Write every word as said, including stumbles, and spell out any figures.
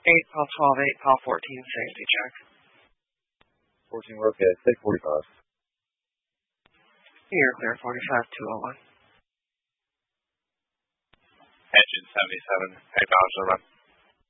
eight, call twelve, eight, call fourteen, safety check. fourteen, we're okay. Stay forty-five. You're clear, forty-five, two oh one. Engine seventy-seven, acknowledge the run.